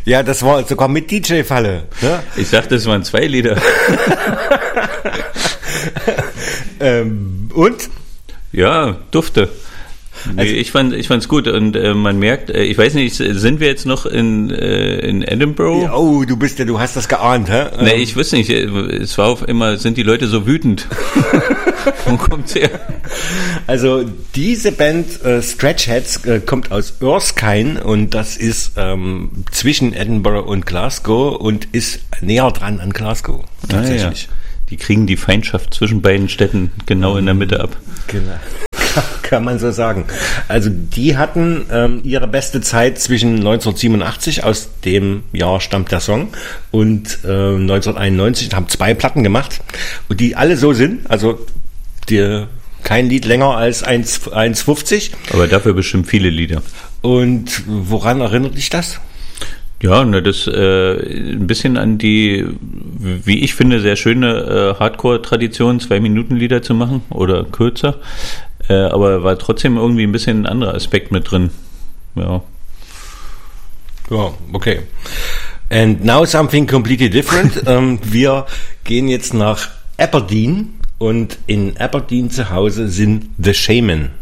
Ja, das war sogar mit DJ-Falle. Ne? Ich dachte, es waren 2 Lieder. Und? Ja, Dufte. Nee, ich fand's gut und man merkt, ich weiß nicht, sind wir jetzt noch in Edinburgh? Ja, oh, du hast das geahnt, hä? Nee, ich wusste nicht, es war auf immer, sind die Leute so wütend? Wo kommt's her? Also diese Band Stretch Heads kommt aus Erskine und das ist zwischen Edinburgh und Glasgow und ist näher dran an Glasgow. Tatsächlich. Ja. Die kriegen die Feindschaft zwischen beiden Städten genau in der Mitte ab. Genau. Kann man so sagen. Also die hatten ihre beste Zeit zwischen 1987, aus dem Jahr stammt der Song, und 1991, haben 2 Platten gemacht und die alle so sind, also kein Lied länger als 1,50. Aber dafür bestimmt viele Lieder. Und woran erinnert dich das? Ja, das ein bisschen an die, wie ich finde, sehr schöne Hardcore-Tradition, 2-Minuten-Lieder zu machen oder kürzer. Aber war trotzdem irgendwie ein bisschen ein anderer Aspekt mit drin. Ja. Ja, okay. And now something completely different. Wir gehen jetzt nach Aberdeen und in Aberdeen zu Hause sind The Shamen.